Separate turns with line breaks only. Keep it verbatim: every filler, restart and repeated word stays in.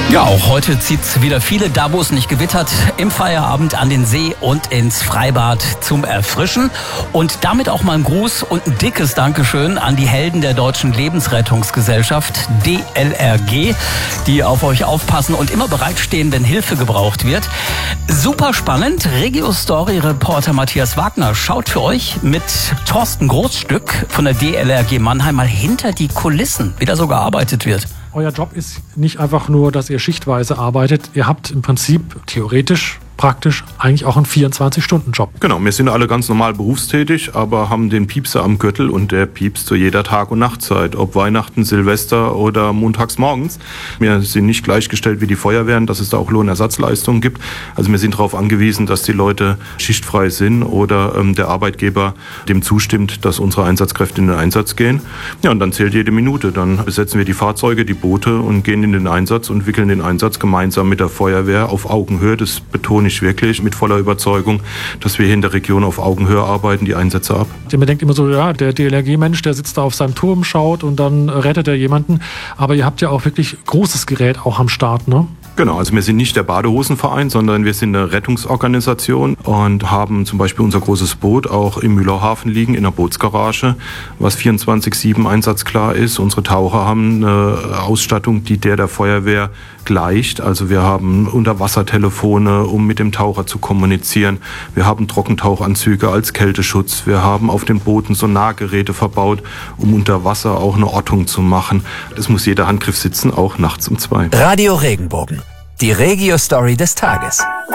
Ja, auch heute zieht's wieder viele, da wo es nicht gewittert, im Feierabend an den See und ins Freibad zum Erfrischen. Und damit auch mal ein Gruß und ein dickes Dankeschön an die Helden der Deutschen Lebensrettungsgesellschaft, D L R G, die auf euch aufpassen und immer bereitstehen, wenn Hilfe gebraucht wird. Super spannend. Regio-Story-Reporter Matthias Wagner schaut für euch mit Thorsten Großstück von der D L R G Mannheim mal hinter die Kulissen, wie da so gearbeitet wird.
Euer Job ist nicht einfach nur, dass ihr schichtweise arbeitet. Ihr habt im Prinzip theoretisch, praktisch eigentlich auch einen vierundzwanzig-Stunden-Job.
Genau, wir sind alle ganz normal berufstätig, aber haben den Piepser am Gürtel und der piepst zu jeder Tag- und Nachtzeit, ob Weihnachten, Silvester oder montags morgens. Wir sind nicht gleichgestellt wie die Feuerwehren, dass es da auch Lohnersatzleistungen gibt. Also wir sind darauf angewiesen, dass die Leute schichtfrei sind oder ähm, der Arbeitgeber dem zustimmt, dass unsere Einsatzkräfte in den Einsatz gehen. Ja, und dann zählt jede Minute. Dann besetzen wir die Fahrzeuge, die Boote und gehen in den Einsatz und wickeln den Einsatz gemeinsam mit der Feuerwehr auf Augenhöhe. Das betone ich wirklich mit voller Überzeugung, dass wir hier in der Region auf Augenhöhe arbeiten, die Einsätze ab.
Man denkt immer so, ja, der D L R G-Mensch, der sitzt da auf seinem Turm, schaut und dann rettet er jemanden. Aber ihr habt ja auch wirklich großes Gerät auch am Start, ne?
Genau, also wir sind nicht der Badehosenverein, sondern wir sind eine Rettungsorganisation und haben zum Beispiel unser großes Boot auch im Mühlauhafen liegen, in der Bootsgarage, was vierundzwanzig sieben einsatzklar ist. Unsere Taucher haben eine Ausstattung, die der der Feuerwehr gleicht. Also wir haben Unterwassertelefone, um mit dem Taucher zu kommunizieren. Wir haben Trockentauchanzüge als Kälteschutz. Wir haben auf den Booten Sonargeräte verbaut, um unter Wasser auch eine Ortung zu machen. Es muss jeder Handgriff sitzen, auch nachts um zwei.
Radio Regenbogen, die Regio-Story des Tages.